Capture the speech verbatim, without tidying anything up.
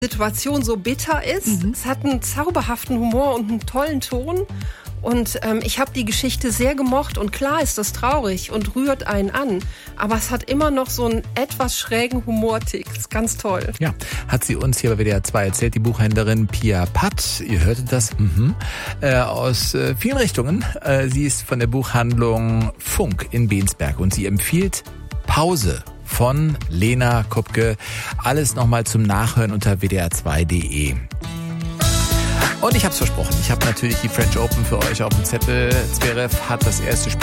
Situation so bitter ist. Mhm. Es hat einen zauberhaften Humor und einen tollen Ton. Und ähm, ich habe die Geschichte sehr gemocht. Und klar ist das traurig und rührt einen an. Aber es hat immer noch so einen etwas schrägen Humortick. Das ist ganz toll. Ja, hat sie uns hier bei W D R zwei erzählt, die Buchhändlerin Pia Patt. Ihr hörtet das, mhm. äh, aus äh, vielen Richtungen. Äh, sie ist von der Buchhandlung Funk in Bensberg und sie empfiehlt Pause von Lena Kupke. Alles nochmal zum Nachhören unter w d r zwei punkt d e. Und ich hab's versprochen, ich habe natürlich die French Open für euch auf dem Zettel. Zverev hat das erste Spiel